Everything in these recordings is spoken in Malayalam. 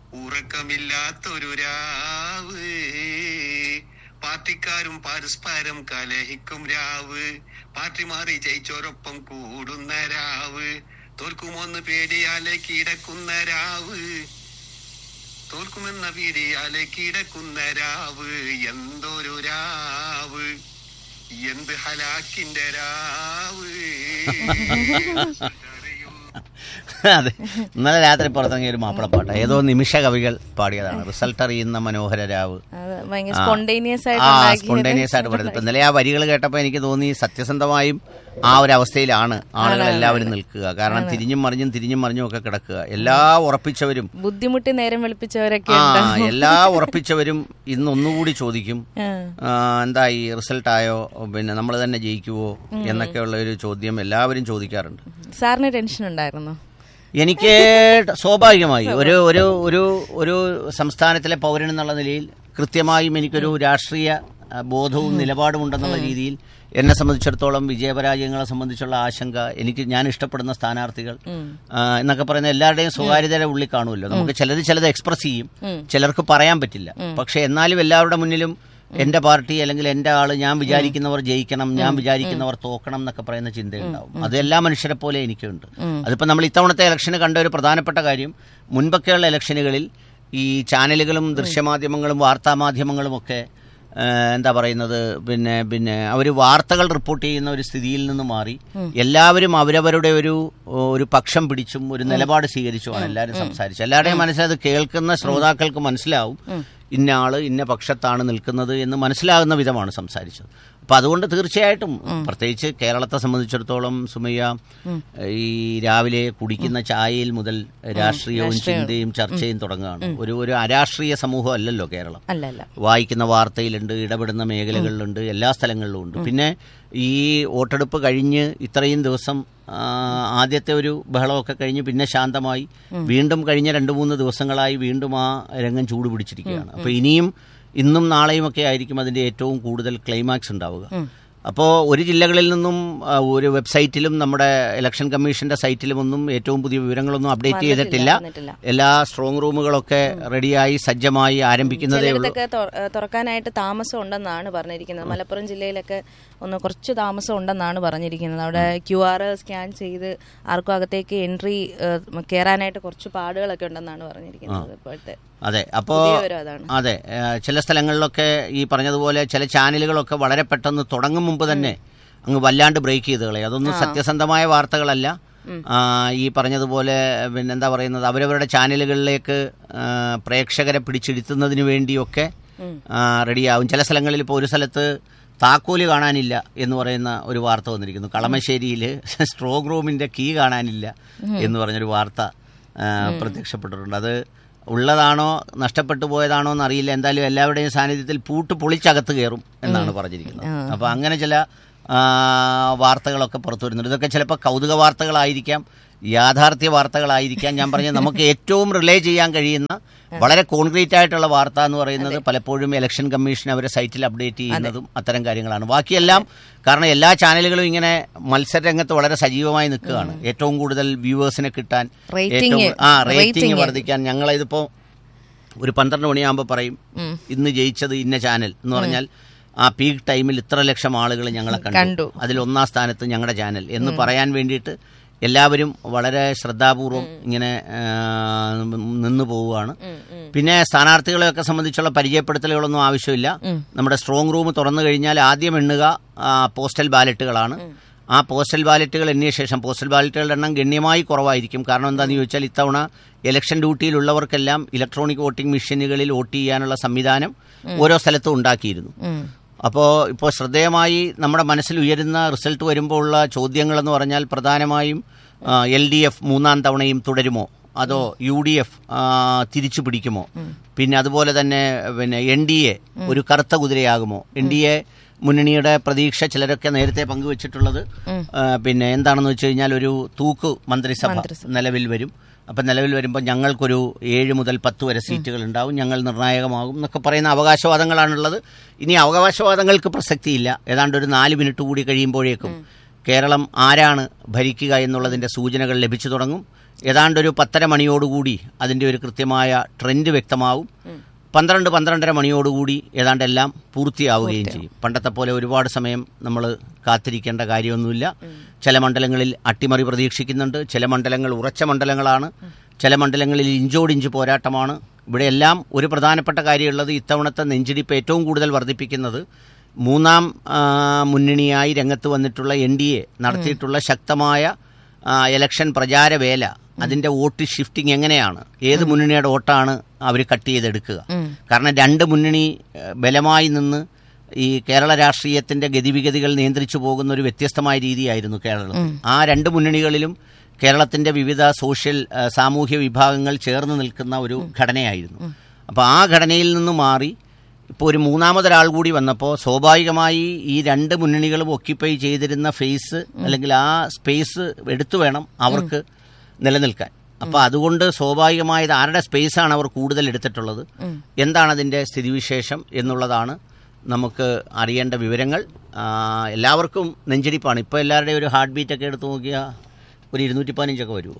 ഉറക്കമില്ലാത്തൊരു രാവ്, പാർട്ടിക്കാരും പരസ്പരം കലഹിക്കും രാവ്, പാർട്ടി മാറി ജയിച്ചോരൊപ്പം കൂടുന്ന രാവ്, തോൽക്കുമോന്ന് പേടിയാലെ കിടക്കുന്ന രാവ്, തോൽക്കുമെന്ന പേടിയാലെ കിടക്കുന്ന രാവ്, എന്തൊരു രാവ്, എന്ത് ഹലാക്കിന്റെ രാവ്. അതെ, ഇന്നലെ രാത്രി പുറത്തിറങ്ങിയ ഒരു മാപ്പിളപ്പാട്ട്, ഏതോ നിമിഷ കവികൾ പാടിയതാണ്. റിസൾട്ട് അറിയുന്ന മനോഹര രാവ്. സ്പോണ്ടേനിയസ് ആയിട്ട് പാടിയത്. ഇപ്പൊ ഇന്നലെ ആ വരികൾ കേട്ടപ്പോൾ എനിക്ക് തോന്നി സത്യസന്ധമായും ആ ഒരു അവസ്ഥയിലാണ് ആളുകൾ എല്ലാവരും നിൽക്കുക. കാരണം തിരിഞ്ഞും മറിഞ്ഞും ഒക്കെ കിടക്കുക. എല്ലാ ഉറപ്പിച്ചവരും ബുദ്ധിമുട്ടി നേരം വെളുപ്പിച്ചവരൊക്കെ എല്ലാ ഉറപ്പിച്ചവരും ഇന്ന് ഒന്നുകൂടി ചോദിക്കും, എന്തായി, റിസൾട്ട് ആയോ, പിന്നെ നമ്മൾ തന്നെ ജയിക്കുവോ എന്നൊക്കെയുള്ള ഒരു ചോദ്യം എല്ലാവരും ചോദിക്കാറുണ്ട്. സാറിന് ടെൻഷൻ ഉണ്ടായിരുന്നോ? എനിക്ക് സ്വാഭാവികമായി ഒരു സംസ്ഥാനത്തിലെ പൗരൻ എന്നുള്ള നിലയിൽ കൃത്യമായും എനിക്കൊരു രാഷ്ട്രീയ ബോധവും നിലപാടും ഉണ്ടെന്നുള്ള രീതിയിൽ എന്നെ സംബന്ധിച്ചിടത്തോളം വിജയപരാജയങ്ങളെ സംബന്ധിച്ചുള്ള ആശങ്ക, ഞാൻ ഇഷ്ടപ്പെടുന്ന സ്ഥാനാർത്ഥികൾ എന്നൊക്കെ പറയുന്ന എല്ലാവരുടെയും സ്വകാര്യതയുടെ ഉള്ളിൽ കാണുമല്ലോ. നമുക്ക് ചിലത് എക്സ്പ്രസ് ചെയ്യും, ചിലർക്ക് പറയാൻ പറ്റില്ല. പക്ഷെ എന്നാലും എല്ലാവരുടെ മുന്നിലും എന്റെ പാർട്ടി അല്ലെങ്കിൽ എന്റെ ആള്, ഞാൻ വിചാരിക്കുന്നവർ ജയിക്കണം, ഞാൻ വിചാരിക്കുന്നവർ തോക്കണം എന്നൊക്കെ പറയുന്ന ചിന്തയുണ്ടാവും. അത് എല്ലാ മനുഷ്യരെ പോലെ എനിക്കുണ്ട്. അതിപ്പോ നമ്മൾ ഇത്തവണത്തെ ഇലക്ഷന് കണ്ട ഒരു പ്രധാനപ്പെട്ട കാര്യം, മുൻപൊക്കെയുള്ള ഇലക്ഷനുകളിൽ ഈ ചാനലുകളും ദൃശ്യമാധ്യമങ്ങളും വാർത്താമാധ്യമങ്ങളും ഒക്കെ എന്താ പറയുന്നത്, പിന്നെ അവർ വാർത്തകൾ റിപ്പോർട്ട് ചെയ്യുന്ന ഒരു സ്ഥിതിയിൽ നിന്ന് മാറി എല്ലാവരും അവരവരുടെ ഒരു പക്ഷം പിടിച്ചും ഒരു നിലപാട് സ്വീകരിച്ചുമാണ് എല്ലാവരും സംസാരിച്ചത്. എല്ലാവരുടെയും മനസ്സിലത് കേൾക്കുന്ന ശ്രോതാക്കൾക്ക് മനസ്സിലാവും ഇന്ന ആള് ഇന്ന പക്ഷത്താണ് നിൽക്കുന്നത് എന്ന് മനസ്സിലാകുന്ന വിധമാണ് സംസാരിച്ചത്. അപ്പൊ അതുകൊണ്ട് തീർച്ചയായിട്ടും പ്രത്യേകിച്ച് കേരളത്തെ സംബന്ധിച്ചിടത്തോളം സുമയ്യ, ഈ രാവിലെ കുടിക്കുന്ന ചായയിൽ മുതൽ രാഷ്ട്രീയവും ചിന്തയും ചർച്ചയും തുടങ്ങുകയാണ്. ഒരു അരാഷ്ട്രീയ സമൂഹം അല്ലല്ലോ കേരളം. വായിക്കുന്ന വാർത്തയിലുണ്ട്, ഇടപെടുന്ന മേഖലകളിലുണ്ട്, എല്ലാ സ്ഥലങ്ങളിലും ഉണ്ട്. പിന്നെ ഈ വോട്ടെടുപ്പ് കഴിഞ്ഞ് ഇത്രയും ദിവസം ആദ്യത്തെ ഒരു ബഹളമൊക്കെ കഴിഞ്ഞ് പിന്നെ ശാന്തമായി, വീണ്ടും കഴിഞ്ഞ 2-3 ദിവസങ്ങളായി വീണ്ടും ആ രംഗം ചൂട് പിടിച്ചിരിക്കുകയാണ്. അപ്പൊ ഇന്നും നാളെയും ഒക്കെ ആയിരിക്കും അതിന്റെ ഏറ്റവും കൂടുതൽ ക്ലൈമാക്സ് ഉണ്ടാവുക. അപ്പോൾ ഒരു ജില്ലകളിൽ നിന്നും ഒരു വെബ്സൈറ്റിലും നമ്മുടെ ഇലക്ഷൻ കമ്മീഷന്റെ സൈറ്റിലുമൊന്നും ഏറ്റവും പുതിയ വിവരങ്ങളൊന്നും അപ്ഡേറ്റ് ചെയ്തിട്ടില്ല. എല്ലാ സ്ട്രോങ് റൂമുകളൊക്കെ റെഡിയായി സജ്ജമായി ആരംഭിക്കുന്നതേ ഉള്ളൂ. തുറക്കാനായിട്ട് താമസം ഉണ്ടെന്നാണ് പറഞ്ഞിരിക്കുന്നത്. മലപ്പുറം ജില്ലയിലൊക്കെ കുറച്ച് താമസം ഉണ്ടെന്നാണ് പറഞ്ഞിരിക്കുന്നത്. അവിടെ QR സ്കാൻ ചെയ്ത് ആർക്കും അകത്തേക്ക് എൻട്രി കയറാനായിട്ട് കുറച്ച് പാടുകളൊക്കെ ഉണ്ടെന്നാണ് പറഞ്ഞിരിക്കുന്നത് ഇപ്പോഴത്തെ. അതെ, അതെ, ചില സ്ഥലങ്ങളിലൊക്കെ ഈ പറഞ്ഞതുപോലെ ചില ചാനലുകളൊക്കെ വളരെ പെട്ടെന്ന് തുടങ്ങും മുമ്പ് തന്നെ അങ്ങ് വല്ലാണ്ട് ബ്രേക്ക് ചെയ്ത് കളയും. അതൊന്നും സത്യസന്ധമായ വാർത്തകളല്ല. ഈ പറഞ്ഞതുപോലെ പിന്നെന്താ പറയുന്നത്, അവരവരുടെ ചാനലുകളിലേക്ക് പ്രേക്ഷകരെ പിടിച്ചിരുത്തുന്നതിന് വേണ്ടിയൊക്കെ റെഡിയാവും. ചില സ്ഥലങ്ങളിൽ ഇപ്പോൾ ഒരു സ്ഥലത്ത് താക്കോല് കാണാനില്ല എന്ന് പറയുന്ന ഒരു വാർത്ത വന്നിരിക്കുന്നു. കളമശ്ശേരിയിൽ സ്ട്രോങ് റൂമിന്റെ കീ കാണാനില്ല എന്ന് പറഞ്ഞൊരു വാർത്ത പ്രത്യക്ഷപ്പെട്ടിട്ടുണ്ട്. അത് ഉള്ളതാണോ നഷ്ടപ്പെട്ടു പോയതാണോ എന്നറിയില്ല. എന്തായാലും എല്ലാവരുടെയും സാന്നിധ്യത്തിൽ പൂട്ട് പൊളിച്ചകത്ത് കയറും എന്നാണ് പറഞ്ഞിരിക്കുന്നത്. അപ്പോൾ അങ്ങനെ ചില വാർത്തകളൊക്കെ പുറത്തു വരുന്നുണ്ട്. ഇതൊക്കെ ചിലപ്പോൾ കൗതുക വാർത്തകളായിരിക്കാം, യാഥാർത്ഥ്യ വാർത്തകളായിരിക്കാം. ഞാൻ പറഞ്ഞ നമുക്ക് ഏറ്റവും റിലേ ചെയ്യാൻ കഴിയുന്ന വളരെ കോൺക്രീറ്റ് ആയിട്ടുള്ള വാർത്ത എന്ന് പറയുന്നത് പലപ്പോഴും ഇലക്ഷൻ കമ്മീഷൻ അവരെ സൈറ്റിൽ അപ്ഡേറ്റ് ചെയ്യുന്നതും അത്തരം കാര്യങ്ങളാണ്. ബാക്കിയെല്ലാം കാരണം എല്ലാ ചാനലുകളും ഇങ്ങനെ മത്സരരംഗത്ത് വളരെ സജീവമായി നിൽക്കുകയാണ്. ഏറ്റവും കൂടുതൽ വ്യൂവേഴ്സിനെ കിട്ടാൻ, റേറ്റിംഗ് വർദ്ധിക്കാൻ. ഞങ്ങളിതിപ്പോ ഒരു 12 മണിയാകുമ്പോൾ പറയും ഇന്ന് ജയിച്ചത് ഇന്ന ചാനൽ എന്ന് പറഞ്ഞാൽ ആ പീക്ക് ടൈമിൽ ഇത്ര ലക്ഷം ആളുകൾ ഞങ്ങളെ കണ്ടു, അതിൽ 1-ാം സ്ഥാനത്ത് ഞങ്ങളുടെ ചാനൽ എന്ന് പറയാൻ വേണ്ടിയിട്ട് എല്ലാവരും വളരെ ശ്രദ്ധാപൂർവം ഇങ്ങനെ നിന്നു പോവുകയാണ്. പിന്നെ സ്ഥാനാർത്ഥികളെയൊക്കെ സംബന്ധിച്ചുള്ള പരിചയപ്പെടുത്തലുകളൊന്നും ആവശ്യമില്ല. നമ്മുടെ സ്ട്രോങ് റൂം തുറന്നു കഴിഞ്ഞാൽ ആദ്യം എണ്ണുക പോസ്റ്റൽ ബാലറ്റുകളാണ്. ആ പോസ്റ്റൽ ബാലറ്റുകൾ എണ്ണിയ ശേഷം പോസ്റ്റൽ ബാലറ്റുകളുടെ എണ്ണം ഗണ്യമായി കുറവായിരിക്കും. കാരണം എന്താണെന്ന് ചോദിച്ചാൽ ഇത്തവണ ഇലക്ഷൻ ഡ്യൂട്ടിയിലുള്ളവർക്കെല്ലാം ഇലക്ട്രോണിക് വോട്ടിംഗ് മെഷീനുകളിൽ വോട്ട് ചെയ്യാനുള്ള സംവിധാനം ഓരോ സ്ഥലത്തും ഉണ്ടാക്കിയിരുന്നു. ഇപ്പോൾ ശ്രദ്ധേയമായി നമ്മുടെ മനസ്സിൽ ഉയരുന്ന റിസൾട്ട് വരുമ്പോൾ ഉള്ള ചോദ്യങ്ങളെന്ന് പറഞ്ഞാൽ പ്രധാനമായും LDF 3-ാം തവണയും തുടരുമോ, അതോ UDF തിരിച്ചു പിടിക്കുമോ, പിന്നെ അതുപോലെ തന്നെ NDA ഒരു കറുത്ത കുതിരയാകുമോ. NDA മുന്നണിയുടെ പ്രതീക്ഷ ചിലരൊക്കെ നേരത്തെ പങ്കുവച്ചിട്ടുള്ളത് പിന്നെ എന്താണെന്ന് വെച്ച് കഴിഞ്ഞാൽ ഒരു തൂക്ക് മന്ത്രിസഭ നിലവിൽ വരും. അപ്പം നിലവിൽ വരുമ്പോൾ ഞങ്ങൾക്കൊരു 7 മുതൽ 10 വരെ സീറ്റുകൾ ഉണ്ടാവും, ഞങ്ങൾ നിർണായകമാകും എന്നൊക്കെ പറയുന്ന അവകാശവാദങ്ങളാണുള്ളത്. ഇനി അവകാശവാദങ്ങൾക്ക് പ്രസക്തിയില്ല. ഏതാണ്ട് ഒരു 4 മിനിറ്റ് കൂടി കഴിയുമ്പോഴേക്കും കേരളം ആരാണ് ഭരിക്കുക എന്നുള്ളതിന്റെ സൂചനകൾ ലഭിച്ചു തുടങ്ങും. ഏതാണ്ട് ഒരു 10:30 മണിയോടുകൂടി അതിൻ്റെ ഒരു കൃത്യമായ ട്രെൻഡ് വ്യക്തമാവും. 12-12:30 മണിയോടുകൂടി ഏതാണ്ട് എല്ലാം പൂർത്തിയാവുകയും ചെയ്യും. പണ്ടത്തെ പോലെ ഒരുപാട് സമയം നമ്മൾ കാത്തിരിക്കേണ്ട കാര്യമൊന്നുമില്ല. ചില മണ്ഡലങ്ങളിൽ അട്ടിമറി പ്രതീക്ഷിക്കുന്നുണ്ട്, ചില മണ്ഡലങ്ങൾ ഉറച്ച മണ്ഡലങ്ങളാണ്, ചില മണ്ഡലങ്ങളിൽ ഇഞ്ചോടിഞ്ച് പോരാട്ടമാണ്. ഇവിടെയെല്ലാം ഒരു പ്രധാനപ്പെട്ട കാര്യമുള്ളത്, ഇത്തവണത്തെ നെഞ്ചിടിപ്പ് ഏറ്റവും കൂടുതൽ വർദ്ധിപ്പിക്കുന്നത് മൂന്നാം മുന്നണിയായി രംഗത്ത് വന്നിട്ടുള്ള NDA നടത്തിയിട്ടുള്ള ശക്തമായ ഇലക്ഷൻ പ്രചാരവേല, അതിന്റെ വോട്ട് ഷിഫ്റ്റിംഗ് എങ്ങനെയാണ്, ഏത് മുന്നണിയുടെ വോട്ടാണ് അവർ കട്ട് ചെയ്തെടുക്കുക. കാരണം രണ്ട് മുന്നണി ബലമായി നിന്ന് ഈ കേരള രാഷ്ട്രീയത്തിന്റെ ഗതിവിഗതികൾ നിയന്ത്രിച്ചു പോകുന്ന ഒരു വ്യത്യസ്തമായ രീതിയായിരുന്നു കേരളത്തിൽ. ആ രണ്ട് മുന്നണികളിലും കേരളത്തിന്റെ വിവിധ സോഷ്യൽ സാമൂഹ്യ വിഭാഗങ്ങൾ ചേർന്ന് നിൽക്കുന്ന ഒരു ഘടനയായിരുന്നു. അപ്പോൾ ആ ഘടനയിൽ നിന്ന് മാറി ഇപ്പോൾ ഒരു മൂന്നാമതൊരാൾ കൂടി വന്നപ്പോൾ സ്വാഭാവികമായി ഈ രണ്ട് മുന്നണികളും ഒക്യുപ്പൈ ചെയ്തിരുന്ന ഫേസ് അല്ലെങ്കിൽ ആ സ്പേസ് എടുത്തു വേണം അവർക്ക് നിലനിൽക്കാൻ. അപ്പോൾ അതുകൊണ്ട് സ്വാഭാവികമായത് ആരുടെ സ്പേസാണ് അവർ കൂടുതൽ എടുത്തിട്ടുള്ളത്, എന്താണ് അതിൻ്റെ സ്ഥിതിവിശേഷം എന്നുള്ളതാണ് നമുക്ക് അറിയേണ്ട വിവരങ്ങൾ. എല്ലാവർക്കും നെഞ്ചിടിപ്പാണ്. ഇപ്പോൾ എല്ലാവരുടെയും ഒരു ഹാർട്ട് ബീറ്റൊക്കെ എടുത്ത് നോക്കിയാൽ ഒരു 215 വരുമോ?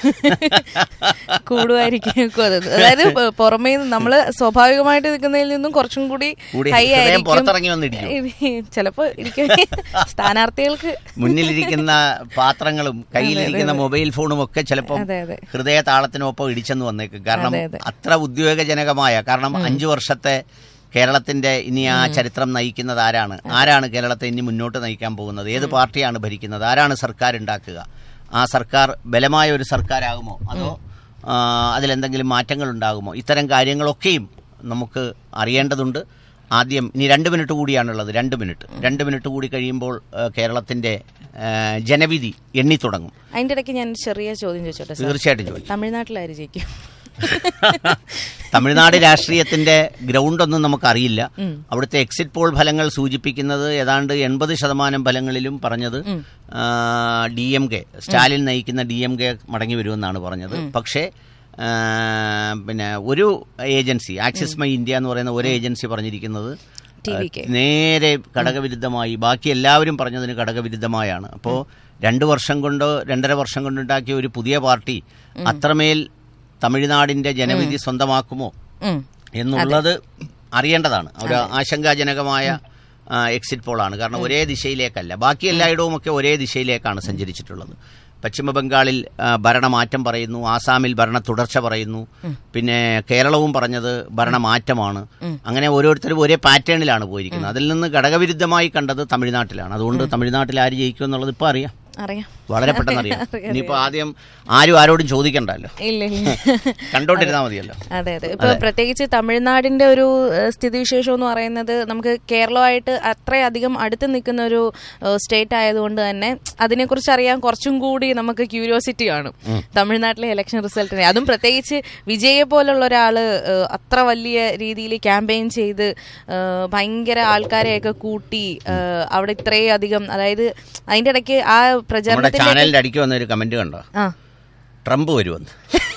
കൂടുമായിരിക്കും. അതായത് പുറമേ നമ്മൾ സ്വാഭാവികമായിട്ട് നിൽക്കുന്നതിൽ നിന്നും കുറച്ചും കൂടി ഹൈ ആയിരിക്കും. പുറത്തിറങ്ങി വന്നിരിക്കും ചിലപ്പോ സ്ഥാനാർത്ഥികൾക്ക് മുന്നിലിരിക്കുന്ന പാത്രങ്ങളും കയ്യിലിരിക്കുന്ന മൊബൈൽ ഫോണും ഒക്കെ ചിലപ്പോൾ ഹൃദയ താളത്തിനൊപ്പം ഇടിച്ചെന്ന് വന്നേക്കും. കാരണം അത്ര ഉദ്വേഗജനകമായ, കാരണം 5 വർഷത്തെ കേരളത്തിന്റെ ഇനി ആ ചരിത്രം നയിക്കുന്നത് ആരാണ് കേരളത്തെ ഇനി മുന്നോട്ട് നയിക്കാൻ പോകുന്നത്, ഏത് പാർട്ടിയാണ് ഭരിക്കുന്നത്, ആരാണ് സർക്കാർ ഉണ്ടാക്കുക, ആ സർക്കാർ ബലമായ ഒരു സർക്കാരാകുമോ അതോ അതിലെന്തെങ്കിലും മാറ്റങ്ങൾ ഉണ്ടാകുമോ, ഇത്തരം കാര്യങ്ങളൊക്കെയും നമുക്ക് അറിയേണ്ടതുണ്ട്. ആദ്യം ഇനി 2 മിനിറ്റ് കൂടിയാണുള്ളത്. 2 മിനിറ്റ് കൂടി കഴിയുമ്പോൾ കേരളത്തിന്റെ ജനവിധി എണ്ണി തുടങ്ങും. അതിന്റെ ഇടയ്ക്ക് ഞാൻ ചെറിയ ചോദ്യം ചോദിച്ചോട്ടെ? തീർച്ചയായിട്ടും ചോദിക്കും. തമിഴ്നാട്ടിലാര് ജയിക്കും? തമിഴ്നാട് രാഷ്ട്രീയത്തിന്റെ ഗ്രൗണ്ട് ഒന്നും നമുക്കറിയില്ല. അവിടുത്തെ എക്സിറ്റ് പോൾ ഫലങ്ങൾ സൂചിപ്പിക്കുന്നത് ഏതാണ്ട് 80% ഫലങ്ങളിലും പറഞ്ഞത് DMK, സ്റ്റാലിൻ നയിക്കുന്ന DMK മടങ്ങി വരുമെന്നാണ് പറഞ്ഞത്. പക്ഷേ പിന്നെ ഒരു ഏജൻസി, ആക്സിസ് മൈ ഇന്ത്യ എന്ന് പറയുന്ന ഒരു ഏജൻസി പറഞ്ഞിരിക്കുന്നത് നേരെ ഘടകവിരുദ്ധമായി, ബാക്കി എല്ലാവരും പറഞ്ഞതിന് ഘടകവിരുദ്ധമായാണ്. അപ്പോൾ 2 വർഷം കൊണ്ടോ 2.5 വർഷം കൊണ്ടുണ്ടാക്കിയ ഒരു പുതിയ പാർട്ടി അത്രമേൽ തമിഴ്നാടിന്റെ ജനവിധി സ്വന്തമാക്കുമോ എന്നുള്ളത് അറിയേണ്ടതാണ്. ഒരു ആശങ്കാജനകമായ എക്സിറ്റ് പോളാണ്. കാരണം ഒരേ ദിശയിലേക്കല്ല, ബാക്കി എല്ലായിടവും ഒക്കെ ഒരേ ദിശയിലേക്കാണ് സഞ്ചരിച്ചിട്ടുള്ളത്. പശ്ചിമ ബംഗാളിൽ ഭരണമാറ്റം പറയുന്നു, ആസാമിൽ ഭരണ തുടർച്ച പറയുന്നു, പിന്നെ കേരളവും പറഞ്ഞത് ഭരണമാറ്റമാണ്. അങ്ങനെ ഓരോരുത്തരും ഒരേ പാറ്റേണിലാണ് പോയിരിക്കുന്നത്. അതിൽ നിന്ന് ഘടകവിരുദ്ധമായി കണ്ടത് തമിഴ്നാട്ടിലാണ്. അതുകൊണ്ട് തമിഴ്നാട്ടിൽ ആര് ജയിക്കും എന്നുള്ളത് ഇപ്പോൾ അറിയാം, വളരെ പെട്ടെന്ന് അറിയാം. ഇനിയിപ്പോ ആദ്യം ആരോടും ചോദിക്കണ്ടല്ലോ, കണ്ടോണ്ടിരുന്നാ മതിയല്ലോ. അതെ അതെ. ഇപ്പൊ പ്രത്യേകിച്ച് തമിഴ്നാടിന്റെ ഒരു സ്ഥിതിവിശേഷം എന്ന് പറയുന്നത് നമുക്ക് കേരളമായിട്ട് അത്രയധികം അടുത്ത് നിൽക്കുന്ന ഒരു സ്റ്റേറ്റ് ആയതുകൊണ്ട് തന്നെ അതിനെക്കുറിച്ച് അറിയാൻ കുറച്ചും കൂടി നമുക്ക് ക്യൂരിയോസിറ്റി കാണും തമിഴ്നാട്ടിലെ ഇലക്ഷൻ റിസൾട്ടിനെ. അതും പ്രത്യേകിച്ച് വിജയെ പോലുള്ള ഒരാള് അത്ര വലിയ രീതിയിൽ ക്യാമ്പയിൻ ചെയ്ത് ഭയങ്കര ആൾക്കാരെയൊക്കെ കൂട്ടി അവിടെ ഇത്രയും അധികം, അതായത് അതിന്റെ ഇടയ്ക്ക് ആ പ്രചാരണത്തിന്റെ ചാനലിന്റെ അടിക്ക് വന്ന ഒരു കമന്റ് കണ്ടോ, ട്രംപ് വരുമെന്ന്.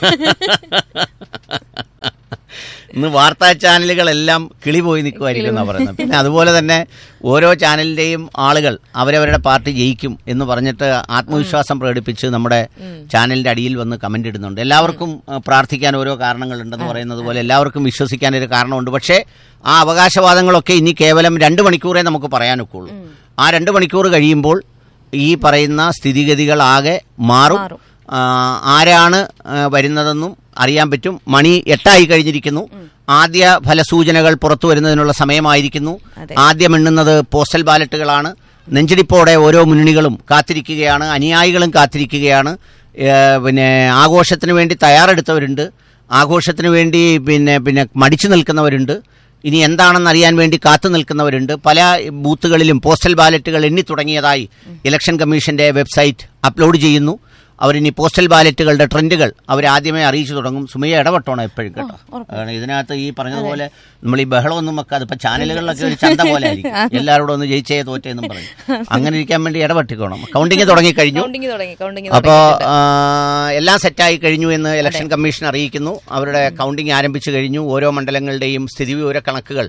ഇന്ന് വാർത്താ ചാനലുകളെല്ലാം കിളി പോയി നിൽക്കുമായിരിക്കും എന്നാണ് പറയുന്നത്. പിന്നെ അതുപോലെ തന്നെ ഓരോ ചാനലിന്റെയും ആളുകൾ അവരവരുടെ പാർട്ടി ജയിക്കും എന്ന് പറഞ്ഞിട്ട് ആത്മവിശ്വാസം പ്രകടിപ്പിച്ച് നമ്മുടെ ചാനലിന്റെ അടിയിൽ വന്ന് കമന്റ് ഇടുന്നുണ്ട്. എല്ലാവർക്കും പ്രാർത്ഥിക്കാൻ ഓരോ കാരണങ്ങളുണ്ടെന്ന് പറയുന്നത് പോലെ എല്ലാവർക്കും വിശ്വസിക്കാൻ ഒരു കാരണമുണ്ട്. പക്ഷേ ആ അവകാശവാദങ്ങളൊക്കെ ഇനി കേവലം 2 മണിക്കൂറേ നമുക്ക് പറയാനൊക്കുള്ളൂ. ആ 2 മണിക്കൂർ കഴിയുമ്പോൾ ഈ പറയുന്ന സ്ഥിതിഗതികൾ ആകെ മാറും. ആരാണ് വരുന്നതെന്നും അറിയാൻ പറ്റും. മണി 8 കഴിഞ്ഞിരിക്കുന്നു. ആദ്യ ഫലസൂചനകൾ പുറത്തു വരുന്നതിനുള്ള സമയമായിരിക്കുന്നു. ആദ്യം എണ്ണുന്നത് പോസ്റ്റൽ ബാലറ്റുകളാണ്. നെഞ്ചിടിപ്പോടെ ഓരോ മുന്നണികളും കാത്തിരിക്കുകയാണ്, അനുയായികളും കാത്തിരിക്കുകയാണ്. പിന്നെ ആഘോഷത്തിന് വേണ്ടി തയ്യാറെടുത്തവരുണ്ട്, ആഘോഷത്തിന് വേണ്ടി പിന്നെ മടിച്ചു നിൽക്കുന്നവരുണ്ട്, ഇനി എന്താണെന്ന് അറിയാൻ വേണ്ടി കാത്തു നിൽക്കുന്നവരുണ്ട്. പല ബൂത്തുകളിലും പോസ്റ്റൽ ബാലറ്റുകൾ എണ്ണി തുടങ്ങിയതായി ഇലക്ഷൻ കമ്മീഷന്റെ വെബ്സൈറ്റ് അപ്ലോഡ് ചെയ്യുന്നു. അവരിനി പോസ്റ്റൽ ബാലറ്റുകളുടെ ട്രെൻഡുകൾ അവരാദ്യമേ അറിയിച്ചു തുടങ്ങും. സുമയ ഇടപെട്ടോണം എപ്പോഴും കേട്ടോ. ഇതിനകത്ത് ഈ പറഞ്ഞതുപോലെ നമ്മൾ ഈ ബഹളമൊന്നും വെക്കാതെ ഇപ്പൊ ചാനലുകളിലൊക്കെ ഒരു ചന്ത പോലെ ആയിരിക്കും, എല്ലാവരോടും ഒന്ന് ജയിച്ചേ തോറ്റേന്നും പറയും. അങ്ങനെ ഇരിക്കാൻ വേണ്ടി ഇടപെട്ടിക്കോണം. കൗണ്ടിങ് തുടങ്ങിക്കഴിഞ്ഞു. അപ്പോൾ എല്ലാം സെറ്റായി കഴിഞ്ഞു എന്ന് ഇലക്ഷൻ കമ്മീഷൻ അറിയിക്കുന്നു. അവരുടെ കൗണ്ടിങ് ആരംഭിച്ചു കഴിഞ്ഞു. ഓരോ മണ്ഡലങ്ങളുടെയും സ്ഥിതിവിവര കണക്കുകൾ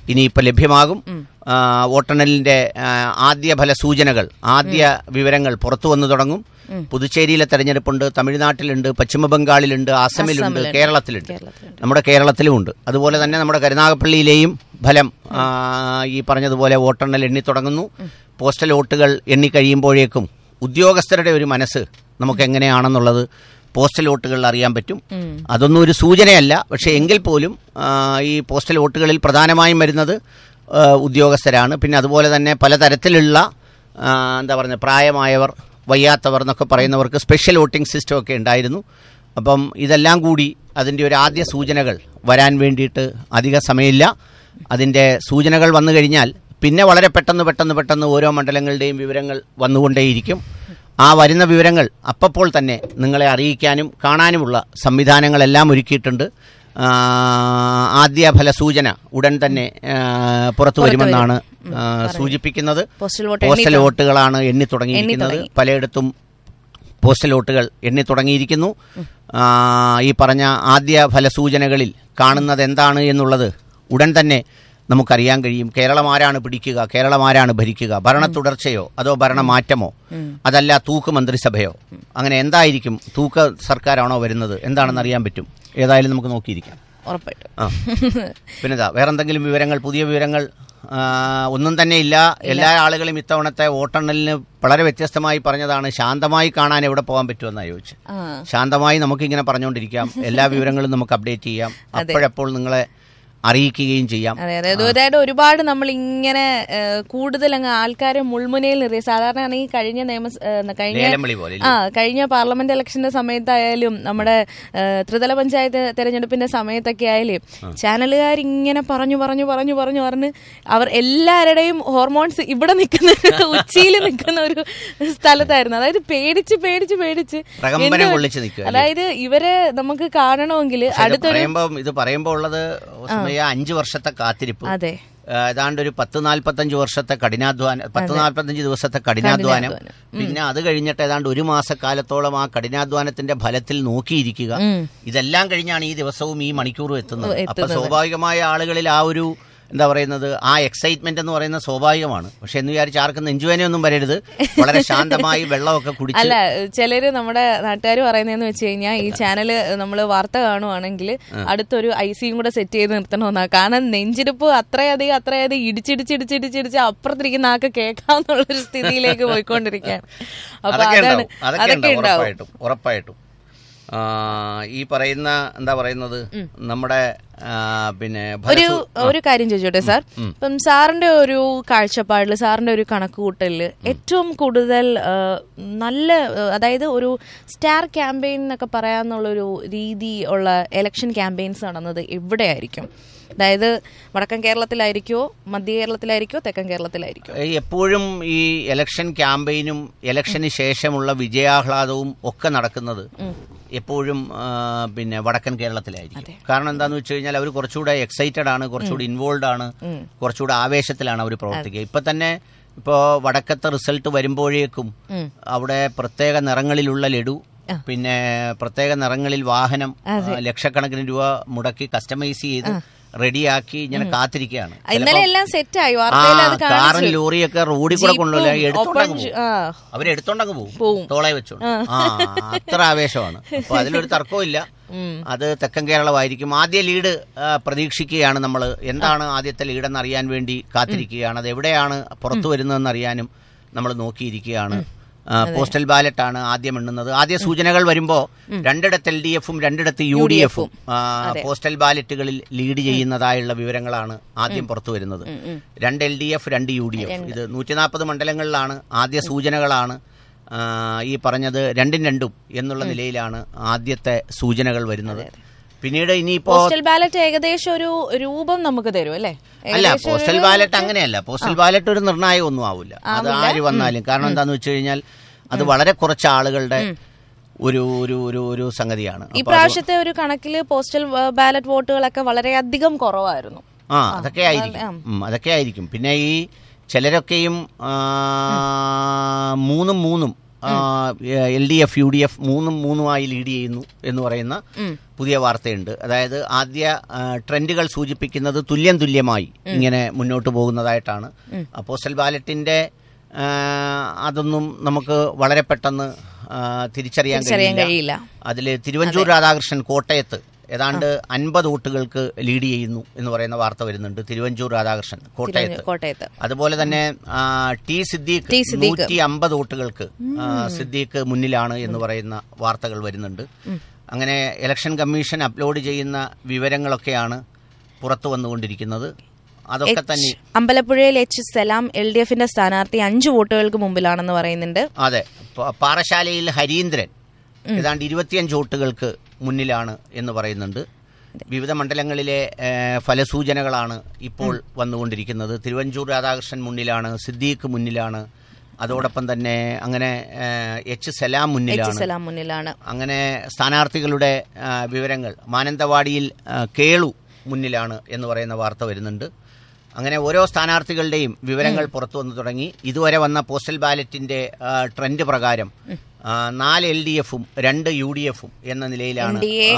ഇനിയിപ്പോൾ ലഭ്യമാകും. വോട്ടെണ്ണലിന്റെ ആദ്യ ഫല സൂചനകൾ, ആദ്യ വിവരങ്ങൾ പുറത്തു വന്നു തുടങ്ങും. പുതുച്ചേരിയിലെ തെരഞ്ഞെടുപ്പുണ്ട്, തമിഴ്നാട്ടിലുണ്ട്, പശ്ചിമബംഗാളിലുണ്ട്, ആസാമിലുണ്ട്, കേരളത്തിലുണ്ട്, നമ്മുടെ കേരളത്തിലുമുണ്ട്. അതുപോലെ തന്നെ നമ്മുടെ കരുനാഗപ്പള്ളിയിലെയും ഫലം ഈ പറഞ്ഞതുപോലെ വോട്ടെണ്ണൽ എണ്ണിത്തുടങ്ങുന്നു. പോസ്റ്റൽ വോട്ടുകൾ എണ്ണിക്കഴിയുമ്പോഴേക്കും ഉദ്യോഗസ്ഥരുടെ ഒരു മനസ്സ് നമുക്ക് എങ്ങനെയാണെന്നുള്ളത് പോസ്റ്റൽ വോട്ടുകളിൽ അറിയാൻ പറ്റും. അതൊന്നും ഒരു സൂചനയല്ല, പക്ഷേ എങ്കിൽ പോലും ഈ പോസ്റ്റൽ വോട്ടുകളിൽ പ്രധാനമായും വരുന്നത് ഉദ്യോഗസ്ഥരാണ്. പിന്നെ അതുപോലെ തന്നെ പലതരത്തിലുള്ള എന്താ പറയുക, പ്രായമായവർ, വയ്യാത്തവർ എന്നൊക്കെ പറയുന്നവർക്ക് സ്പെഷ്യൽ വോട്ടിംഗ് സിസ്റ്റം ഒക്കെ ഉണ്ടായിരുന്നു. അപ്പം ഇതെല്ലാം കൂടി അതിൻ്റെ ഒരു ആദ്യ സൂചനകൾ വരാൻ വേണ്ടിയിട്ട് അധിക സമയമില്ല. അതിൻ്റെ സൂചനകൾ വന്നു കഴിഞ്ഞാൽ പിന്നെ വളരെ പെട്ടെന്ന് ഓരോ മണ്ഡലങ്ങളുടെയും വിവരങ്ങൾ വന്നുകൊണ്ടേയിരിക്കും. ആ വരുന്ന വിവരങ്ങൾ അപ്പോൾ തന്നെ നിങ്ങളെ അറിയിക്കാനും കാണാനുമുള്ള സംവിധാനങ്ങളെല്ലാം ഒരുക്കിയിട്ടുണ്ട്. ആദ്യ ഫല സൂചന ഉടൻ തന്നെ പുറത്തു വരുമെന്നാണ് സൂചിപ്പിക്കുന്നത്. പോസ്റ്റൽ വോട്ടുകളാണ് എണ്ണി തുടങ്ങിയിരിക്കുന്നത്. പലയിടത്തും പോസ്റ്റൽ വോട്ടുകൾ എണ്ണി തുടങ്ങിയിരിക്കുന്നു. ഈ പറഞ്ഞ ആദ്യ ഫല സൂചനകളിൽ കാണുന്നത് എന്താണ് എന്നുള്ളത് ഉടൻ തന്നെ നമുക്കറിയാൻ കഴിയും. കേരളം ആരാണ് പിടിക്കുക, കേരളം ആരാണ് ഭരിക്കുക, ഭരണ തുടർച്ചയോ അതോ ഭരണമാറ്റമോ, അതല്ല തൂക്ക് മന്ത്രിസഭയോ, അങ്ങനെ എന്തായിരിക്കും, തൂക്ക് സർക്കാരാണോ വരുന്നത്, എന്താണെന്ന് അറിയാൻ പറ്റും. ഏതായാലും നമുക്ക് നോക്കിയിരിക്കാം. ഉറപ്പായിട്ടും. പിന്നെന്താ വേറെന്തെങ്കിലും വിവരങ്ങൾ, പുതിയ വിവരങ്ങൾ? ഒന്നും തന്നെ ഇല്ല. എല്ലാ ആളുകളും ഇത്തവണത്തെ വോട്ടെണ്ണലിന് വളരെ വ്യത്യസ്തമായി പറഞ്ഞതാണ്, ശാന്തമായി കാണാൻ എവിടെ പോകാൻ പറ്റുമെന്നാണ് ചോദിച്ചത്. ശാന്തമായി നമുക്കിങ്ങനെ പറഞ്ഞുകൊണ്ടിരിക്കാം, എല്ലാ വിവരങ്ങളും നമുക്ക് അപ്ഡേറ്റ് ചെയ്യാം, അപ്പോഴപ്പോൾ നിങ്ങളെ അറിയിക്കുകയും ചെയ്യാം. അതെ അതെ, അതായത് ഒരുപാട് നമ്മൾ ഇങ്ങനെ കൂടുതൽ അങ്ങ് ആൾക്കാരെ മുൾമുനയിൽ നിർത്തി. സാധാരണ ഈ കഴിഞ്ഞ പാർലമെന്റ് ഇലക്ഷന്റെ സമയത്തായാലും നമ്മുടെ ത്രിതല പഞ്ചായത്ത് തെരഞ്ഞെടുപ്പിന്റെ സമയത്തൊക്കെ ആയാലും ചാനലുകാർ ഇങ്ങനെ പറഞ്ഞ് അവർ എല്ലാവരുടെയും ഹോർമോൺസ് ഇവിടെ നിൽക്കുന്ന ഉച്ചിയിൽ നിൽക്കുന്ന ഒരു സ്ഥലത്തായിരുന്നു. അതായത് പേടിച്ച് അതായത് ഇവരെ നമുക്ക് കാണണമെങ്കിൽ അടുത്തൊരു ഇത് പറയുമ്പോൾ ഉള്ളത് 5 വർഷത്തെ കാത്തിരിപ്പ്, ഏതാണ്ട് ഒരു 10-45 വർഷത്തെ കഠിനാധ്വാനം, 10-45 ദിവസത്തെ കഠിനാധ്വാനം, പിന്നെ അത് കഴിഞ്ഞിട്ട് ഏതാണ്ട് 1 മാസക്കാലത്തോളം ആ കഠിനാധ്വാനത്തിന്റെ ഫലത്തിൽ നോക്കിയിരിക്കുക. ഇതെല്ലാം കഴിഞ്ഞാണ് ഈ ദിവസവും ഈ മണിക്കൂറും എത്തുന്നത്. അപ്പൊ സ്വാഭാവികമായ ആളുകളിൽ ആ ഒരു എന്താ പറയുന്നത്, ആ എക്സൈറ്റ്മെന്റ് എന്ന് പറയുന്നത് സ്വാഭാവികമാണ്. പക്ഷെ എന്ന് വിചാരിച്ച് ആർക്കും നെഞ്ചുവേനയൊന്നും വരരുത്. വളരെ ശാന്തമായി വെള്ളമൊക്കെ കുടിച്ച്. അല്ല, ചിലര് നമ്മുടെ നാട്ടുകാർ പറയുന്നതെന്ന് വെച്ച് കഴിഞ്ഞാൽ ഈ ചാനല് നമ്മൾ വാർത്ത കാണുവാണെങ്കിൽ അടുത്തൊരു ഐസിയും കൂടെ സെറ്റ് ചെയ്ത് നിർത്തണമെന്നാ. കാരണം നെഞ്ചിരിപ്പ് അത്രയധികം ഇടിച്ചിടിച്ച് അപ്പുറത്തിരിക്കുന്ന ആൾക്ക് കേൾക്കാവുന്നുള്ളൊരു സ്ഥിതിയിലേക്ക് പോയിക്കൊണ്ടിരിക്കാൻ. അപ്പൊ അതൊക്കെ ഉണ്ടാവും ഉറപ്പായിട്ടും. ഈ പറയുന്ന എന്താ പറയുന്നത്, നമ്മുടെ പിന്നെ ഒരു കാര്യം ചോദിച്ചോട്ടെ സാർ, ഇപ്പം സാറിന്റെ ഒരു കാഴ്ചപ്പാടില്, സാറിന്റെ ഒരു കണക്കുകൂട്ടലില് ഏറ്റവും കൂടുതൽ നല്ല, അതായത് ഒരു സ്റ്റാർ ക്യാമ്പയിൻ എന്നൊക്കെ പറയാന്നുള്ളൊരു രീതി ഉള്ള ഇലക്ഷൻ ക്യാമ്പയിൻസ് നടന്നത് എവിടെയായിരിക്കും? അതായത് വടക്കൻ കേരളത്തിലായിരിക്കോ, മധ്യ കേരളത്തിലായിരിക്കോ, തെക്കൻ കേരളത്തിലായിരിക്കോ? എപ്പോഴും ഈ ഇലക്ഷൻ ക്യാമ്പയിനും ഇലക്ഷന് ശേഷമുള്ള വിജയാഹ്ലാദവും ഒക്കെ നടക്കുന്നത് എപ്പോഴും പിന്നെ വടക്കൻ കേരളത്തിലായിരിക്കും. കാരണം എന്താണെന്ന് വെച്ച് കഴിഞ്ഞാൽ അവർ കുറച്ചുകൂടെ എക്സൈറ്റഡ് ആണ്, കുറച്ചുകൂടി ഇൻവോൾവ് ആണ്, കുറച്ചുകൂടെ ആവേശത്തിലാണ് അവർ പ്രവർത്തിക്കുക. ഇപ്പൊ തന്നെ വടക്കത്തെ റിസൾട്ട് വരുമ്പോഴേക്കും അവിടെ പ്രത്യേക നിറങ്ങളിലുള്ള ലഡു, പിന്നെ പ്രത്യേക നിറങ്ങളിൽ വാഹനം, ലക്ഷക്കണക്കിന് രൂപ മുടക്കി കസ്റ്റമൈസ് ചെയ്ത് റെഡിയാക്കി ഇങ്ങനെ കാത്തിരിക്കുകയാണ്. കാറും ലോറിയൊക്കെ റോഡിൽ കൂടെ കൊണ്ടുപോയി അവരെടുത്തോണ്ടങ്ങ് പോകും, തോളെ വെച്ചോണ്ട്. അത്ര ആവേശമാണ്. അപ്പൊ അതിലൊരു തർക്കവും ഇല്ല. അത് തെക്കൻ കേരളമായിരിക്കും. ആദ്യ ലീഡ് പ്രതീക്ഷിക്കുകയാണ് നമ്മൾ. എന്താണ് ആദ്യത്തെ ലീഡെന്ന് അറിയാൻ വേണ്ടി കാത്തിരിക്കുകയാണ്. അത് എവിടെയാണ് പുറത്തു വരുന്നതെന്ന് അറിയാനും നമ്മൾ നോക്കിയിരിക്കുകയാണ്. പോസ്റ്റൽ ബാലറ്റാണ് ആദ്യം എണ്ണുന്നത്. ആദ്യ സൂചനകൾ വരുമ്പോൾ 2 LDFും 2 UDFും പോസ്റ്റൽ ബാലറ്റുകളിൽ ലീഡ് ചെയ്യുന്നതായുള്ള വിവരങ്ങളാണ് ആദ്യം പുറത്തു വരുന്നത്. 2 LDF 2 UDF. ഇത് 140 മണ്ഡലങ്ങളിലാണ് ആദ്യ സൂചനകളാണ് ഈ പറഞ്ഞത്. 2-2 എന്നുള്ള നിലയിലാണ് ആദ്യത്തെ സൂചനകൾ വരുന്നത്. പിന്നീട് ഇനിയിപ്പോ പോസ്റ്റൽ ബാലറ്റ് ഏകദേശം ഒരു രൂപം നമുക്ക് തരും അല്ലേ? അല്ല, പോസ്റ്റൽ ബാലറ്റ് അങ്ങനെയല്ല. പോസ്റ്റൽ ബാലറ്റ് ഒരു നിർണായകം ഒന്നും ആവില്ല. അത് ആര് വന്നാലും. കാരണം എന്താന്ന് വെച്ച് കഴിഞ്ഞാൽ അത് വളരെ കുറച്ച് ആളുകളുടെ ഒരു സംഗതിയാണ്. ഈ പ്രാവശ്യത്തെ ഒരു കണക്കില് പോസ്റ്റൽ ബാലറ്റ് വോട്ടുകളൊക്കെ വളരെയധികം കുറവായിരുന്നു. അതൊക്കെ ആയിരിക്കും. പിന്നെ ഈ ചിലരൊക്കെയും 3-3 LDF UDF മൂന്നുമായി ലീഡ് ചെയ്യുന്നു എന്ന് പറയുന്ന പുതിയ വാർത്തയുണ്ട്. അതായത് ആദ്യ ട്രെൻഡുകൾ സൂചിപ്പിക്കുന്നത് തുല്യമായി ഇങ്ങനെ മുന്നോട്ട് പോകുന്നതായിട്ടാണ്. പോസ്റ്റൽ ബാലറ്റിന്റെ അതൊന്നും നമുക്ക് വളരെ പെട്ടെന്ന് തിരിച്ചറിയാൻ കഴിയില്ല. അതിൽ തിരുവഞ്ചൂർ രാധാകൃഷ്ണൻ കോട്ടയത്ത് ഏതാണ്ട് 50 വോട്ടുകൾക്ക് ലീഡ് ചെയ്യുന്നു എന്ന് പറയുന്ന വാർത്ത വരുന്നുണ്ട്. തിരുവഞ്ചൂർ രാധാകൃഷ്ണൻ കോട്ടയത്ത്. അതുപോലെ തന്നെ ടി സിദ്ദീഖ് 150 വോട്ടുകൾക്ക് സിദ്ദീഖ് മുന്നിലാണ് എന്ന് പറയുന്ന വാർത്തകൾ വരുന്നുണ്ട്. അങ്ങനെ ഇലക്ഷൻ കമ്മീഷൻ അപ്ലോഡ് ചെയ്യുന്ന വിവരങ്ങളൊക്കെയാണ് പുറത്തു വന്നുകൊണ്ടിരിക്കുന്നത്. അതൊക്കെ തന്നെ അമ്പലപ്പുഴയിൽ സലാം LDFന്റെ സ്ഥാനാർത്ഥി 5 വോട്ടുകൾക്ക് മുമ്പിലാണെന്ന് പറയുന്നുണ്ട്. അതെ, പാറശാലയിൽ ഹരീന്ദ്രൻ ഏതാണ്ട് 25 വോട്ടുകൾക്ക് മുന്നിലാണ് എന്ന് പറയുന്നുണ്ട്. വിവിധ മണ്ഡലങ്ങളിലെ ഫലസൂചനകളാണ് ഇപ്പോൾ വന്നുകൊണ്ടിരിക്കുന്നത്. തിരുവഞ്ചൂർ രാധാകൃഷ്ണൻ മുന്നിലാണ്, സിദ്ദീഖ് മുന്നിലാണ്, അതോടൊപ്പം തന്നെ അങ്ങനെ സലാം മുന്നിലാണ്. അങ്ങനെ സ്ഥാനാർത്ഥികളുടെ വിവരങ്ങൾ മാനന്തവാടിയിൽ കേളു മുന്നിലാണ് എന്ന് പറയുന്ന വാർത്ത വരുന്നുണ്ട്. അങ്ങനെ ഓരോ സ്ഥാനാർത്ഥികളുടെയും വിവരങ്ങൾ പുറത്തു വന്നു തുടങ്ങി. ഇതുവരെ വന്ന പോസ്റ്റൽ ബാലറ്റിന്റെ ട്രെൻഡ് പ്രകാരം 4 LDFും 2 UDFും എന്ന നിലയിലാണ്.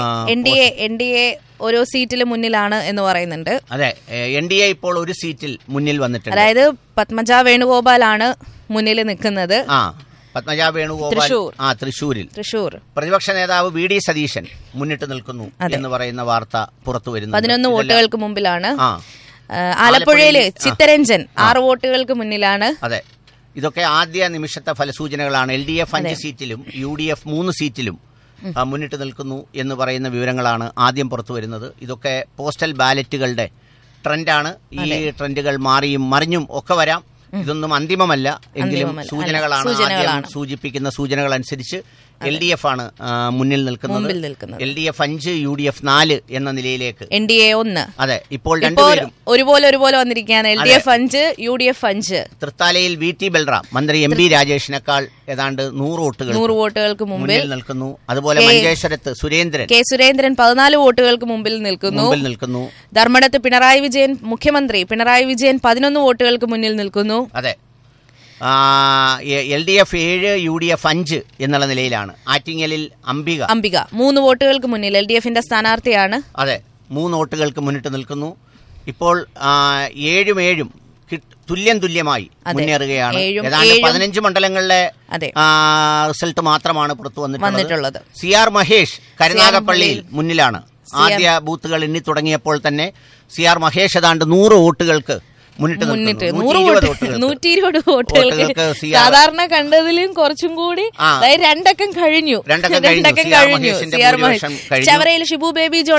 NDA ഓരോ സീറ്റിൽ മുന്നിലാണ് എന്ന് പറയുന്നുണ്ട്. അതെ, NDA ഇപ്പോൾ ഒരു സീറ്റിൽ മുന്നിൽ വന്നിട്ടുണ്ട്. അതായത് പത്മജ വേണുഗോപാലാണ് മുന്നിൽ നിൽക്കുന്നത്. പത്മജ വേണുഗോപാൽ തൃശൂർ. പ്രതിപക്ഷ നേതാവ് VD സതീശൻ മുന്നിട്ട് നിൽക്കുന്നു എന്ന് പറയുന്ന വാർത്ത പുറത്തു വരുന്നു. 11 വോട്ടുകൾക്ക് മുമ്പിലാണ്. ആലപ്പുഴയില് ചിത്തരഞ്ജൻ 6 വോട്ടുകൾക്ക് മുന്നിലാണ്. അതെ, ഇതൊക്കെ ആദ്യ നിമിഷത്തെ ഫലസൂചനകളാണ്. LDF 5 സീറ്റിലും UDF 3 സീറ്റിലും മുന്നിട്ട് നിൽക്കുന്നു എന്ന് പറയുന്ന വിവരങ്ങളാണ് ആദ്യം പുറത്തു വരുന്നത്. ഇതൊക്കെ പോസ്റ്റൽ ബാലറ്റുകളുടെ ട്രെൻഡാണ്. ഈ ട്രെൻഡുകൾ മാറിയും മറിഞ്ഞും ഒക്കെ വരാം. ഇതൊന്നും അന്തിമമല്ല, എങ്കിലും സൂചനകളാണ്. സൂചിപ്പിക്കുന്ന സൂചനകൾ അനുസരിച്ച് LDF ആണ് മുന്നിൽ നിൽക്കുന്നത്. LDF 5 UDF 4 എന്ന നിലയിലേക്ക് NDA 1. അതെ, ഇപ്പോൾ രണ്ടുപേരും ഒരുപോലെ വന്നിരിക്കുകയാണ്. LDF 5 UDF 5. തൃത്താലയിൽ VT ബൽറാം മന്ത്രി MB രാജേഷിനേക്കാൾ ഏതാണ്ട് 100 വോട്ടുകൾക്ക് മുമ്പിൽ നിൽക്കുന്നു. അതുപോലെ മഞ്ചേശ്വരത്ത് സുരേന്ദ്രൻ 14 വോട്ടുകൾക്ക് മുമ്പിൽ നിൽക്കുന്നു. ധർമ്മടത്ത് മുഖ്യമന്ത്രി പിണറായി വിജയൻ 11 വോട്ടുകൾക്ക് മുന്നിൽ നിൽക്കുന്നു. അതെ, LDF 7 UDF 5 എന്നുള്ള നിലയിലാണ്. ആറ്റിങ്ങലിൽ അംബിക 3 വോട്ടുകൾക്ക് മുന്നിൽ LDFന്റെ സ്ഥാനാർത്ഥിയാണ്. അതെ, 3 വോട്ടുകൾക്ക് മുന്നിട്ട് നിൽക്കുന്നു. ഇപ്പോൾ 7 തുല്യമായി മുന്നേറുകയാണ്. ഏതാണ്ട് 15 മണ്ഡലങ്ങളിലെ റിസൾട്ട് മാത്രമാണ് പുറത്തു വന്നിട്ടുള്ളത്. CR മഹേഷ് കരുനാഗപ്പള്ളിയിൽ മുന്നിലാണ്. ആദ്യ ബൂത്തുകൾ എണ്ണി തുടങ്ങിയപ്പോൾ തന്നെ CR മഹേഷ് ഏതാണ്ട് 100 വോട്ടുകൾക്ക് മുന്നിട്ട് 120 വോട്ടുകൾക്ക് സാധാരണ കണ്ടതിലും കുറച്ചും കൂടി രണ്ടക്കം കഴിഞ്ഞു. ചവറയിൽ ഷിബു ബേബി ജോൺ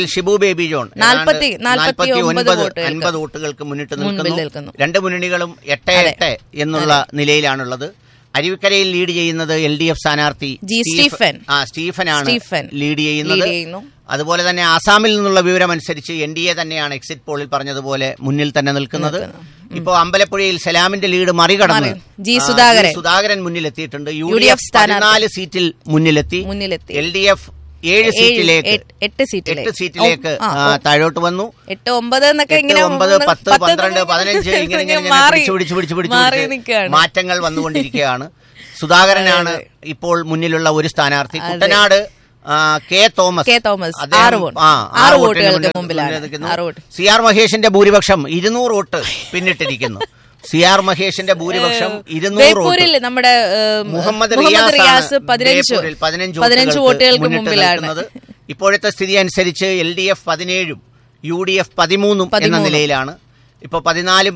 50 വോട്ടുകൾക്ക് മുന്നിട്ട് നിൽക്കുന്നു. രണ്ട് മുന്നണികളും 8 എന്നുള്ള നിലയിലാണുള്ളത്. അരുവിക്കരയിൽ ലീഡ് ചെയ്യുന്നത് LDF സ്ഥാനാർത്ഥി സ്റ്റീഫനാണ് ലീഡ് ചെയ്യുന്നത്. അതുപോലെ തന്നെ ആസാമിൽ നിന്നുള്ള വിവരം അനുസരിച്ച് NDA തന്നെയാണ് എക്സിറ്റ് പോളിൽ പറഞ്ഞതുപോലെ മുന്നിൽ തന്നെ നിൽക്കുന്നത്. ഇപ്പോൾ അമ്പലപ്പുഴയിൽ സലാമിന്റെ ലീഡ് മറികടന്ന് സുധാകരൻ മുന്നിലെത്തിയിട്ടുണ്ട്. UDF 14 സീറ്റിൽ മുന്നിലെത്തി. LDF 7 സീറ്റിലേക്ക് 8 സീറ്റിലേക്ക് താഴോട്ട് വന്നു. 8, 9, 10, 12, 15 ഇങ്ങനെ പിടിച്ചു മാറ്റങ്ങൾ വന്നുകൊണ്ടിരിക്കുകയാണ്. സുധാകരനാണ് ഇപ്പോൾ മുന്നിലുള്ള ഒരു സ്ഥാനാർത്ഥി. കുട്ടനാട് കെ തോമസ് 6 വോട്ടുകൾക്ക് മുമ്പിലാണ്. CR മഹേഷിന്റെ ഭൂരിപക്ഷം 200 വോട്ട് പിന്നിട്ടിരിക്കുന്നു. CR മഹേഷിന്റെ ഭൂരിപക്ഷം 200 വോട്ട്. നമ്മുടെ മുഹമ്മദ് റിയാസ് 15 വോട്ടുകൾക്ക് മുമ്പിലാണ്. ഇപ്പോഴത്തെ സ്ഥിതി അനുസരിച്ച് LDF 17 UDF 13 എന്ന നിലയിലാണ്. ഇപ്പോൾ 14